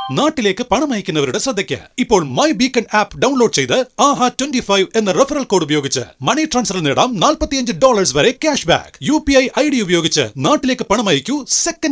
നാട്ടിലേക്ക് പണം അയക്കുന്നവരുടെ ശ്രദ്ധയ്ക്ക് ഇപ്പോൾ മൈ ബീക്കൺ ആപ്പ് ഡൗൺലോഡ് ചെയ്ത് AHA25 എന്ന റെഫറൽ കോഡ് ഉപയോഗിച്ച് മണി ട്രാൻസ്ഫർ നേടാം $45 വരെ ക്യാഷ് ബാക്ക്. UPI ID ഉപയോഗിച്ച് നാട്ടിലേക്ക് പണം അയക്കൂ. സെക്കൻഡ്